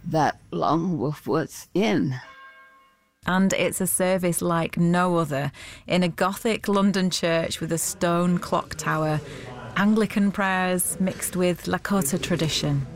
that Longwolf was in. And it's a service like no other. In a Gothic London church with a stone clock tower, Anglican prayers mixed with Lakota tradition.